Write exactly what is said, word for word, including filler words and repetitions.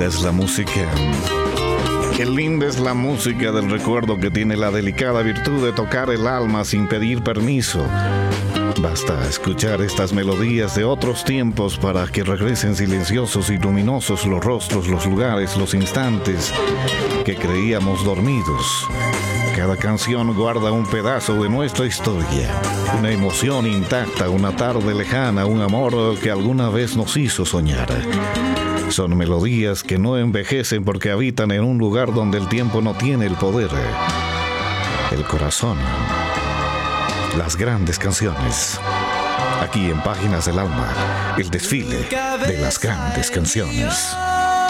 es la música. Qué linda es la música del recuerdo que tiene la delicada virtud de tocar el alma sin pedir permiso. Basta escuchar estas melodías de otros tiempos para que regresen silenciosos y luminosos los rostros, los lugares, los instantes que creíamos dormidos. Cada canción guarda un pedazo de nuestra historia, una emoción intacta, una tarde lejana, un amor que alguna vez nos hizo soñar. Son melodías que no envejecen porque habitan en un lugar donde el tiempo no tiene el poder. El corazón. Las grandes canciones. Aquí en Páginas del Alma, el desfile de las grandes canciones.